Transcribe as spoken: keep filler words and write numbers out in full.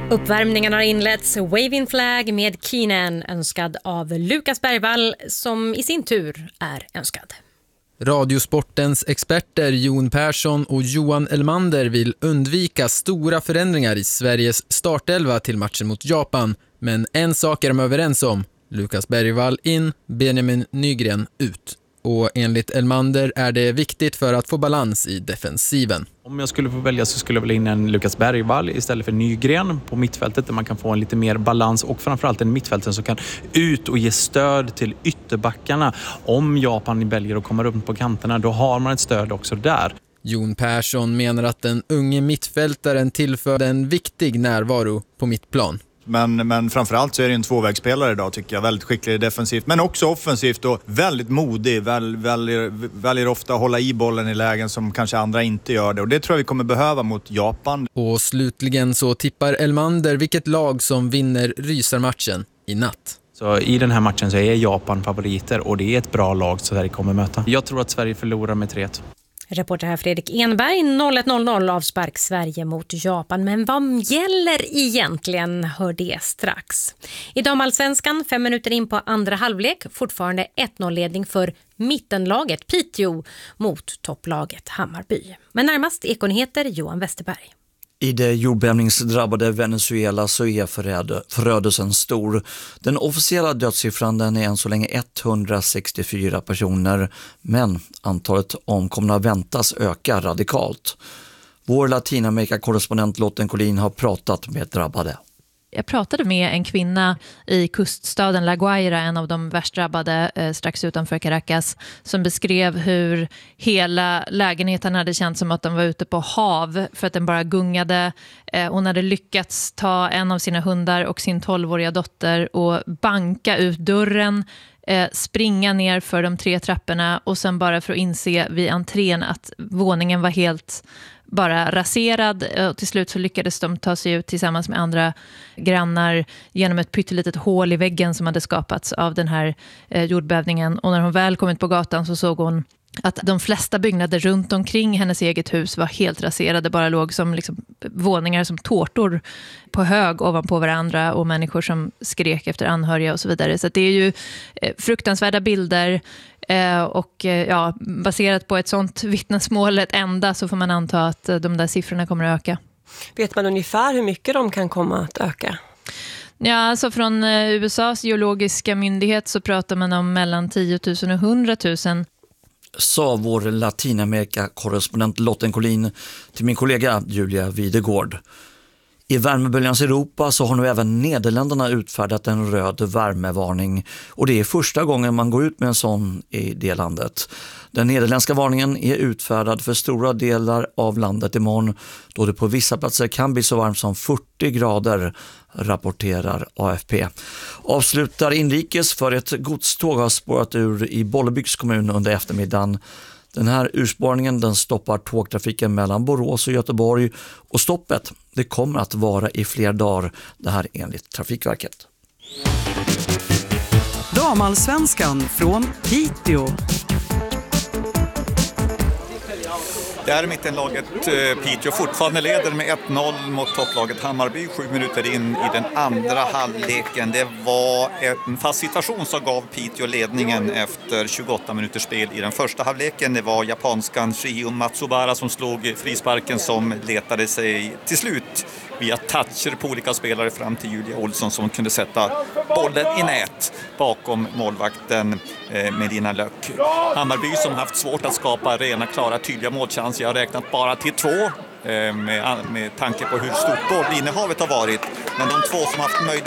Uppvärmningen har inletts. Waving Flag med Keenan, önskad av Lukas Bergvall, som i sin tur är önskad. Radiosportens experter Jon Persson och Johan Elmander vill undvika stora förändringar i Sveriges startelva till matchen mot Japan. Men en sak är de överens om. Lukas Bergvall in, Benjamin Nygren ut. Och enligt Elmander är det viktigt för att få balans i defensiven. Om jag skulle få välja så skulle jag vilja in en Lukas Bergvall istället för Nygren på mittfältet, där man kan få en lite mer balans och framförallt en mittfältare som kan ut och ge stöd till ytterbackarna. Om Japan väljer att komma runt på kanterna, då har man ett stöd också där. Jon Persson menar att den unge mittfältaren tillför en viktig närvaro på mittplan. Men, men framförallt så är det en tvåvägsspelare idag, tycker jag. Väldigt skicklig defensivt, men också offensivt och väldigt modig. Väl, väljer, väljer ofta att hålla i bollen i lägen som kanske andra inte gör det. Och det tror jag vi kommer behöva mot Japan. Och slutligen så tippar Elmander vilket lag som vinner rysarmatchen i natt. Så i den här matchen så är Japan favoriter och det är ett bra lag som Sverige kommer möta. Jag tror att Sverige förlorar med tre ett. Reporter här Fredrik Enberg, noll ett noll noll avspark Sverige mot Japan. Men vad gäller egentligen, hör det strax. I damallsvenskan, fem minuter in på andra halvlek, fortfarande ett noll-ledning för mittenlaget Piteå mot topplaget Hammarby. Men närmast Ekonyheter Johan Westerberg. I det jordbävningsdrabbade Venezuela så är förödelsen stor. Den officiella dödssiffran den är än så länge etthundrasextiofyra personer, men antalet omkomna väntas öka radikalt. Vår Latinamerika-korrespondent Lotten Collin har pratat med drabbade. Jag pratade med en kvinna i kuststaden La Guaira, en av de värst drabbade eh, strax utanför Caracas, som beskrev hur hela lägenheten hade känt som att de var ute på hav för att den bara gungade. Eh, hon hade lyckats ta en av sina hundar och sin tolvåriga dotter och banka ut dörren, eh, springa ner för de tre trapporna och sen bara för att inse vid entrén att våningen var helt bara raserad, och till slut så lyckades de ta sig ut tillsammans med andra grannar genom ett pyttelitet hål i väggen som hade skapats av den här eh, jordbävningen. Och när hon väl kom ut på gatan så såg hon att de flesta byggnader runt omkring hennes eget hus var helt raserade, bara låg som liksom våningar som tårtor på hög ovanpå varandra och människor som skrek efter anhöriga och så vidare. Så att det är ju eh, fruktansvärda bilder. Eh, och eh, ja, baserat på ett sånt vittnesmål ett enda så får man anta att eh, de där siffrorna kommer att öka. Vet man ungefär hur mycket de kan komma att öka? Ja, alltså från eh, U S A:s geologiska myndighet så pratar man om mellan tio tusen och hundra tusen. Sa vår Latinamerika-korrespondent Lotten Collin till min kollega Julia Videgård. I värmeböljans Europa så har nu även Nederländerna utfärdat en röd värmevarning, och det är första gången man går ut med en sån i det landet. Den nederländska varningen är utfärdad för stora delar av landet imorgon, då det på vissa platser kan bli så varmt som fyrtio grader, rapporterar A F P. Avslutar inrikes för ett godståg har spårat ur i Bollebygds kommun under eftermiddagen. Den här urspårningen den stoppar tågtrafiken mellan Borås och Göteborg, och stoppet det kommer att vara i fler dagar, det här enligt Trafikverket. Damallsvenskan från Piteå. Det här är mittenlaget Piteå fortfarande leder med ett noll mot topplaget Hammarby sju minuter in i den andra halvleken. Det var en fast situation som gav Piteå ledningen efter tjugoåtta minuters spel i den första halvleken. Det var japanskan Shio Matsubara som slog frisparken som letade sig till slut via toucher på olika spelare fram till Julia Olsson som kunde sätta bollen i nät bakom målvakten eh, Medina Löck. Hammarby som haft svårt att skapa rena, klara, tydliga målchanser. Jag har räknat bara till två eh, med, med tanke på hur stort bollinnehavet har varit. Men de två som haft möjlighet